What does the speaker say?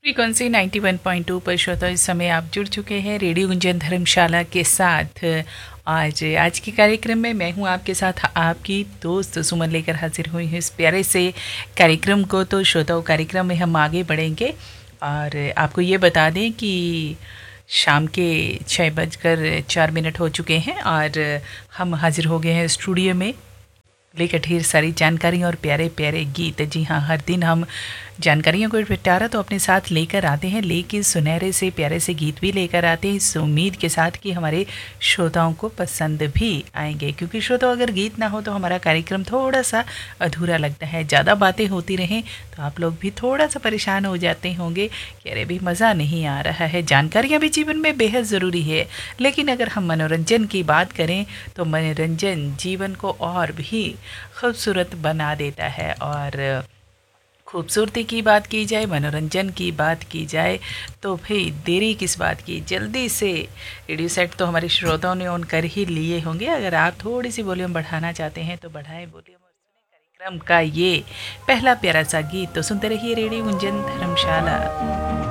Frequency 91.2 पर श्रोता, इस समय आप जुड़ चुके हैं रेडियो गुंजन धर्मशाला के साथ। आज के कार्यक्रम में मैं हूं आपके साथ, आपकी दोस्त सुमन लेकर हाजिर हुई हूं इस प्यारे से कार्यक्रम को। तो श्रोताओं, कार्यक्रम में हम आगे बढ़ेंगे और आपको ये बता दें कि शाम के 6:04 हो चुके हैं और हम हाजिर हो गए हैं स्टूडियो में लेकर ढेर सारी जानकारी और प्यारे प्यारे गीत। जी हाँ, हर दिन हम जानकारियों को पिटारा तो अपने साथ लेकर आते हैं, लेकिन सुनहरे से प्यारे से गीत भी लेकर आते हैं इस उम्मीद के साथ कि हमारे श्रोताओं को पसंद भी आएंगे। क्योंकि श्रोताओं, अगर गीत ना हो तो हमारा कार्यक्रम थोड़ा सा अधूरा लगता है। ज़्यादा बातें होती रहें तो आप लोग भी थोड़ा सा परेशान हो जाते होंगे कि अरे भी मज़ा नहीं आ रहा है। जानकारियाँ भी जीवन में बेहद ज़रूरी है, लेकिन अगर हम मनोरंजन की बात करें तो मनोरंजन जीवन को और भी खूबसूरत बना देता है। और खूबसूरती की बात की जाए, मनोरंजन की बात की जाए तो भाई देरी किस बात की, जल्दी से रेडियो सेट तो हमारे श्रोताओं ने ऑन कर ही लिए होंगे। अगर आप थोड़ी सी वॉल्यूम बढ़ाना चाहते हैं तो बढ़ाएं वॉल्यूम और सुने कार्यक्रम का ये पहला प्यारा सा गीत। तो सुनते रहिए रेडियो गुंजन धर्मशाला।